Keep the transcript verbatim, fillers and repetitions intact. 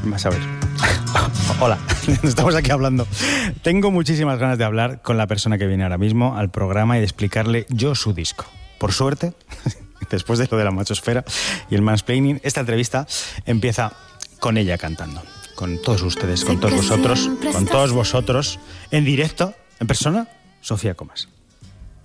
Vas a ver. Hola, estamos aquí hablando. Tengo muchísimas ganas de hablar con la persona que viene ahora mismo al programa y de explicarle yo su disco. Por suerte, después de lo de la machosfera y el mansplaining, esta entrevista empieza con ella cantando. Con todos ustedes, con todos vosotros, con todos vosotros, en directo, en persona, Sofía Comas.